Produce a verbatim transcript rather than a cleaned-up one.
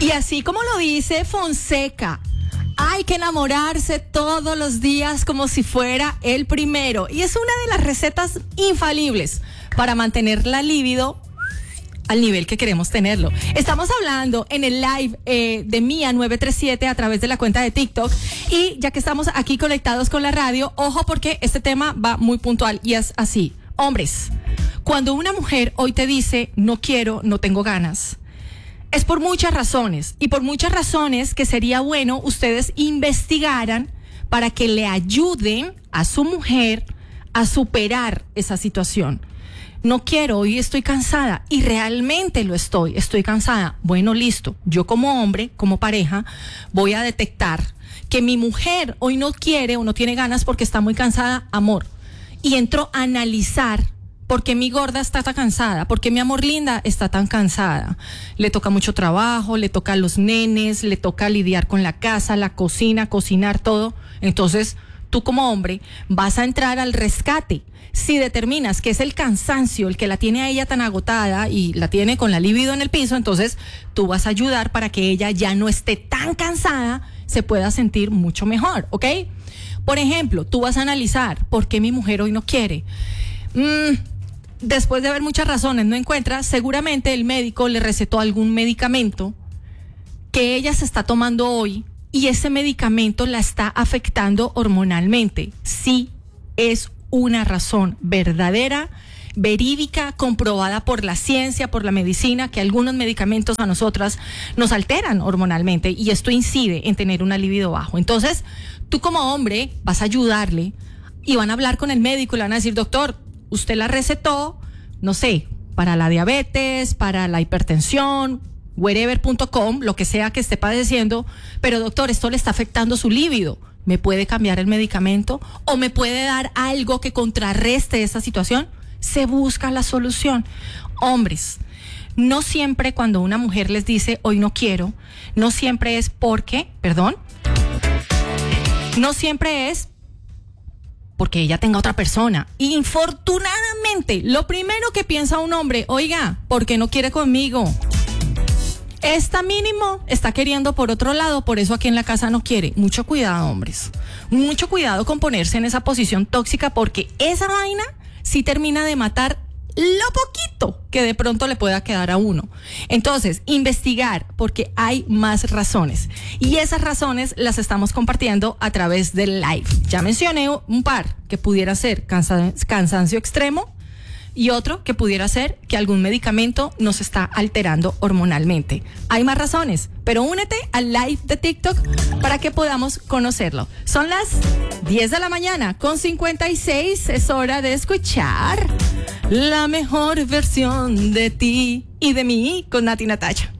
Y así como lo dice Fonseca, hay que enamorarse todos los días como si fuera el primero. Y es una de las recetas infalibles para mantener la libido al nivel que queremos tenerlo. Estamos hablando en el live eh, de Mía nueve tres siete a través de la cuenta de TikTok. Y ya que estamos aquí conectados con la radio, ojo porque este tema va muy puntual y es así. Hombres, cuando una mujer hoy te dice no quiero, no tengo ganas, es por muchas razones, y por muchas razones que sería bueno ustedes investigaran para que le ayuden a su mujer a superar esa situación. No quiero, hoy estoy cansada, y realmente lo estoy, estoy cansada. Bueno, listo, yo como hombre, como pareja, voy a detectar que mi mujer hoy no quiere o no tiene ganas porque está muy cansada, amor, y entro a analizar. ¿Por qué mi gorda está tan cansada? ¿Por qué mi amor linda está tan cansada? Le toca mucho trabajo, le toca a los nenes, le toca lidiar con la casa, la cocina, cocinar todo. Entonces, tú como hombre vas a entrar al rescate. Si determinas que es el cansancio el que la tiene a ella tan agotada y la tiene con la libido en el piso, entonces tú vas a ayudar para que ella ya no esté tan cansada, se pueda sentir mucho mejor, ¿ok? Por ejemplo, tú vas a analizar por qué mi mujer hoy no quiere. Mm, Después de ver muchas razones, no encuentra, seguramente el médico le recetó algún medicamento que ella se está tomando hoy y ese medicamento la está afectando hormonalmente. Sí, es una razón verdadera, verídica, comprobada por la ciencia, por la medicina, que algunos medicamentos a nosotras nos alteran hormonalmente y esto incide en tener una libido bajo. Entonces, tú como hombre vas a ayudarle y van a hablar con el médico y le van a decir, doctor, usted la recetó, no sé, para la diabetes, para la hipertensión, wherever punto com, lo que sea que esté padeciendo, pero doctor, esto le está afectando su líbido. ¿Me puede cambiar el medicamento? ¿O me puede dar algo que contrarreste esa situación? Se busca la solución. Hombres, no siempre cuando una mujer les dice, hoy no quiero, no siempre es porque, perdón, no siempre es porque ella tenga otra persona. Infortunadamente, lo primero que piensa un hombre, oiga, ¿por qué no quiere conmigo? Esta mínimo está queriendo por otro lado, por eso aquí en la casa no quiere. Mucho cuidado, hombres. Mucho cuidado con ponerse en esa posición tóxica porque esa vaina sí termina de matar lo poquito que de pronto le pueda quedar a uno. Entonces, investigar porque hay más razones. Y esas razones las estamos compartiendo a través del live. Ya mencioné un par que pudiera ser cansa- cansancio extremo y otro que pudiera ser que algún medicamento nos está alterando hormonalmente. Hay más razones, pero únete al live de TikTok para que podamos conocerlo. Son las diez de la mañana con cincuenta y seis. Es hora de escuchar la mejor versión de ti y de mí con Nati Natacha.